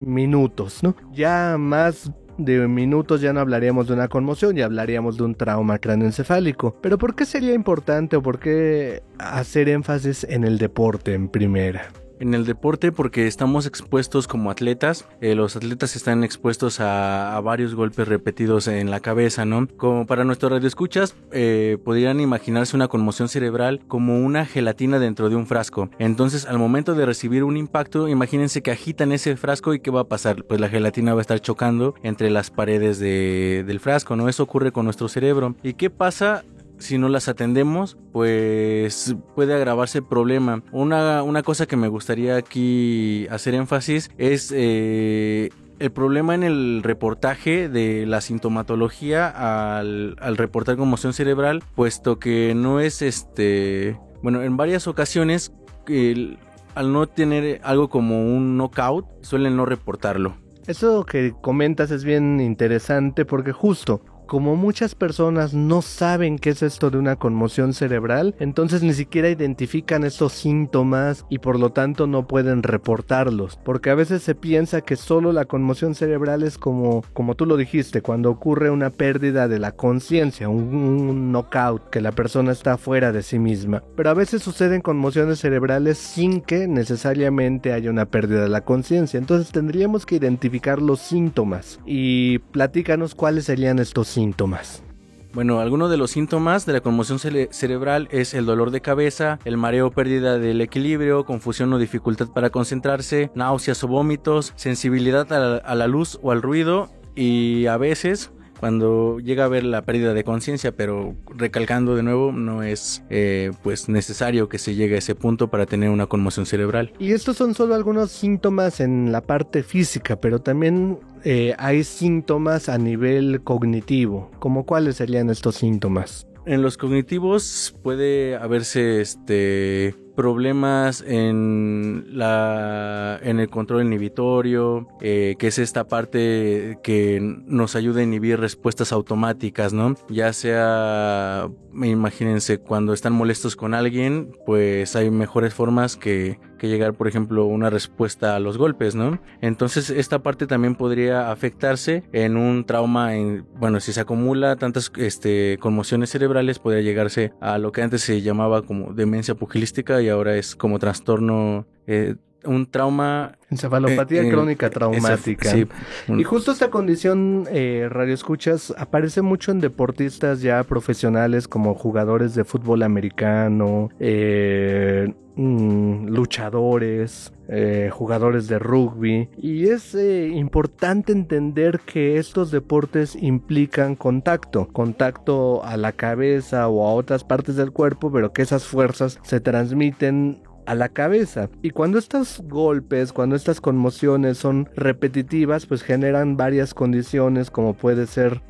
minutos, ¿no? Ya más de minutos ya no hablaríamos de una conmoción, ya hablaríamos de un trauma cráneoencefálico. Pero ¿por qué sería importante o por qué hacer énfasis en el deporte en primera? En el deporte porque estamos expuestos como atletas, los atletas están expuestos a varios golpes repetidos en la cabeza, ¿no? Como para nuestros radioescuchas, podrían imaginarse una conmoción cerebral como una gelatina dentro de un frasco. Entonces, al momento de recibir un impacto, imagínense que agitan ese frasco y ¿qué va a pasar? Pues la gelatina va a estar chocando entre las paredes del frasco, ¿no? Eso ocurre con nuestro cerebro. ¿Y qué pasa? Si no las atendemos, pues puede agravarse el problema. Una cosa que me gustaría aquí hacer énfasis es el problema en el reportaje de la sintomatología al reportar conmoción cerebral, puesto que no es bueno, en varias ocasiones al no tener algo como un knockout, suelen no reportarlo. Eso que comentas es bien interesante porque justo como muchas personas no saben qué es esto de una conmoción cerebral, entonces ni siquiera identifican estos síntomas y por lo tanto no pueden reportarlos, porque a veces se piensa que solo la conmoción cerebral es como tú lo dijiste, cuando ocurre una pérdida de la conciencia, un knockout, que la persona está fuera de sí misma, pero a veces suceden conmociones cerebrales sin que necesariamente haya una pérdida de la conciencia. Entonces tendríamos que identificar los síntomas y platícanos cuáles serían estos síntomas. Bueno, algunos de los síntomas de la conmoción cerebral es el dolor de cabeza, el mareo, pérdida del equilibrio, confusión o dificultad para concentrarse, náuseas o vómitos, sensibilidad a la luz o al ruido y a veces cuando llega a haber la pérdida de conciencia, pero recalcando de nuevo, no es pues necesario que se llegue a ese punto para tener una conmoción cerebral. Y estos son solo algunos síntomas en la parte física, pero también hay síntomas a nivel cognitivo. ¿Cómo cuáles serían estos síntomas? En los cognitivos puede haberse problemas en el control inhibitorio, que es esta parte que nos ayuda a inhibir respuestas automáticas, ¿no? Ya sea, imagínense, cuando están molestos con alguien, pues hay mejores formas que llegar, por ejemplo, una respuesta a los golpes, ¿no? Entonces esta parte también podría afectarse en un trauma, bueno, si se acumula tantas conmociones cerebrales, podría llegarse a lo que antes se llamaba como demencia pugilística y ahora es como trastorno, un trauma. Encefalopatía crónica traumática. Sí. Y justo esta condición, radioescuchas, aparece mucho en deportistas ya profesionales como jugadores de fútbol americano, luchadores, jugadores de rugby. Y es importante entender que estos deportes implican contacto a la cabeza o a otras partes del cuerpo, pero que esas fuerzas se transmiten a la cabeza. Y cuando estos golpes, cuando estas conmociones son repetitivas, pues generan varias condiciones como puede ser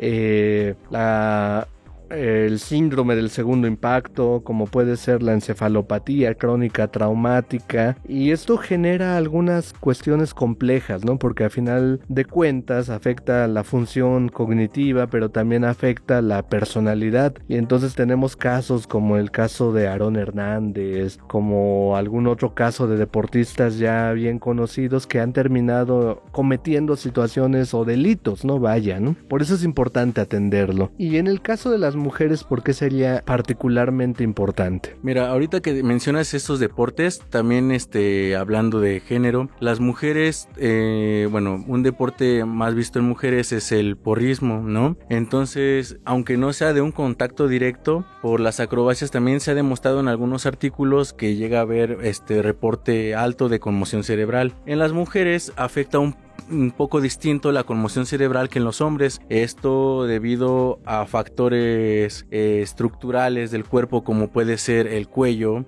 el síndrome del segundo impacto, como puede ser la encefalopatía crónica traumática, y esto genera algunas cuestiones complejas, ¿no? Porque al final de cuentas afecta la función cognitiva, pero también afecta la personalidad, y entonces tenemos casos como el caso de Aarón Hernández, como algún otro caso de deportistas ya bien conocidos que han terminado cometiendo situaciones o delitos, ¿no? Vaya, ¿no? Por eso es importante atenderlo. Y en el caso de las mujeres, ¿por qué sería particularmente importante? Mira, ahorita que mencionas estos deportes, también hablando de género, las mujeres, bueno, un deporte más visto en mujeres es el porrismo, ¿no? Entonces, aunque no sea de un contacto directo, por las acrobacias también se ha demostrado en algunos artículos que llega a haber reporte alto de conmoción cerebral. En las mujeres afecta un poco distinto la conmoción cerebral que en los hombres, esto debido a factores estructurales del cuerpo como puede ser el cuello.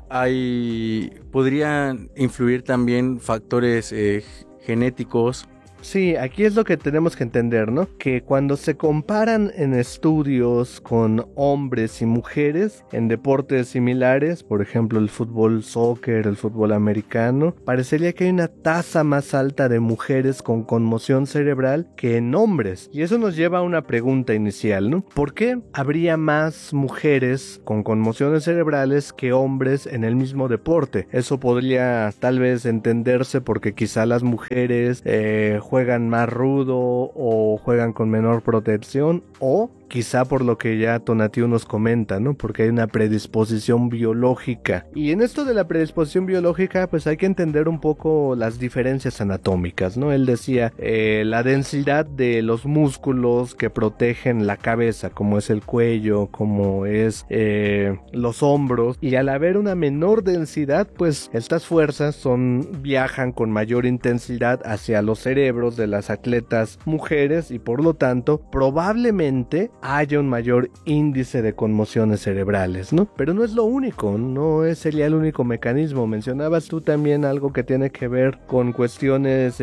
Podrían influir también factores genéticos Sí, aquí es lo que tenemos que entender, ¿no? Que cuando se comparan en estudios con hombres y mujeres en deportes similares, por ejemplo el fútbol soccer, el fútbol americano, parecería que hay una tasa más alta de mujeres con conmoción cerebral que en hombres. Y eso nos lleva a una pregunta inicial, ¿no? ¿Por qué habría más mujeres con conmociones cerebrales que hombres en el mismo deporte? Eso podría tal vez entenderse porque quizá las mujeres juegan más rudo o juegan con menor protección, o quizá por lo que ya Tonatiuh nos comenta, ¿no? Porque hay una predisposición biológica. Y en esto de la predisposición biológica, pues hay que entender un poco las diferencias anatómicas, ¿no? Él decía, la densidad de los músculos que protegen la cabeza, como es el cuello, como es los hombros, y al haber una menor densidad, pues estas fuerzas viajan con mayor intensidad hacia los cerebros de las atletas mujeres, y por lo tanto, probablemente haya un mayor índice de conmociones cerebrales, ¿no? Pero no es lo único, sería el único mecanismo. Mencionabas tú también algo que tiene que ver con cuestiones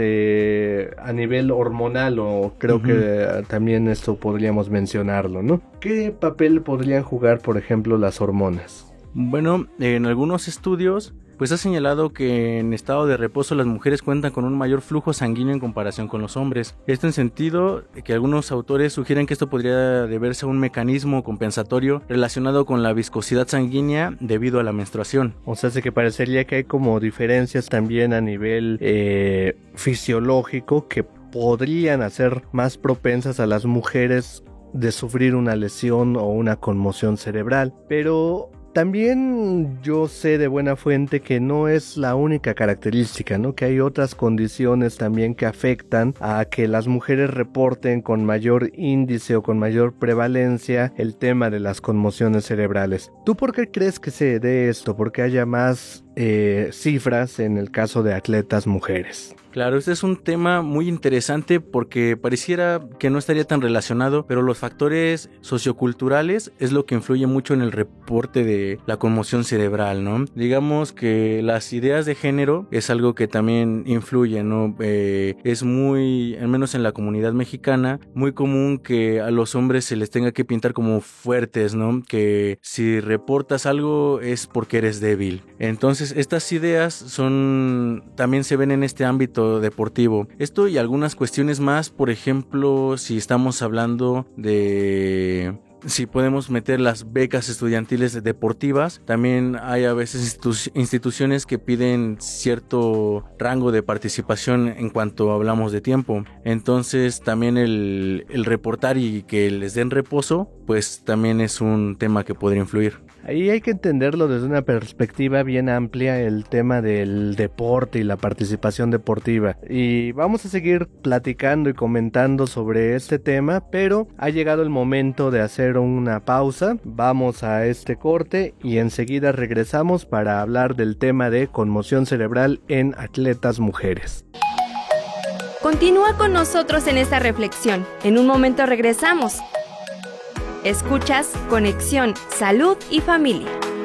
a nivel hormonal, o creo que también esto podríamos mencionarlo, ¿no? ¿Qué papel podrían jugar, por ejemplo, las hormonas? Bueno, en algunos estudios pues ha señalado que en estado de reposo las mujeres cuentan con un mayor flujo sanguíneo en comparación con los hombres. Esto en sentido que algunos autores sugieren que esto podría deberse a un mecanismo compensatorio relacionado con la viscosidad sanguínea debido a la menstruación. O sea, que parecería que hay como diferencias también a nivel fisiológico que podrían hacer más propensas a las mujeres de sufrir una lesión o una conmoción cerebral. Pero también yo sé de buena fuente que no es la única característica, ¿no? Que hay otras condiciones también que afectan a que las mujeres reporten con mayor índice o con mayor prevalencia el tema de las conmociones cerebrales. ¿Tú por qué crees que se dé esto? ¿Por qué haya más cifras en el caso de atletas mujeres? Claro, este es un tema muy interesante porque pareciera que no estaría tan relacionado, pero los factores socioculturales es lo que influye mucho en el reporte de la conmoción cerebral, ¿no? Digamos que las ideas de género es algo que también influye, ¿no? Es muy, al menos en la comunidad mexicana, muy común que a los hombres se les tenga que pintar como fuertes, ¿no? Que si reportas algo es porque eres débil. Entonces, estas ideas también se ven en este ámbito deportivo. Esto y algunas cuestiones más, por ejemplo, si estamos hablando de si podemos meter las becas estudiantiles deportivas, también hay a veces instituciones que piden cierto rango de participación en cuanto hablamos de tiempo. Entonces también el reportar y que les den reposo, pues también es un tema que podría influir. Ahí hay que entenderlo desde una perspectiva bien amplia, el tema del deporte y la participación deportiva. Y vamos a seguir platicando y comentando sobre este tema, pero ha llegado el momento de hacer una pausa. Vamos a este corte y enseguida regresamos para hablar del tema de conmoción cerebral en atletas mujeres. Continúa con nosotros en esta reflexión. En un momento regresamos. Escuchas Conexión Salud y Familia.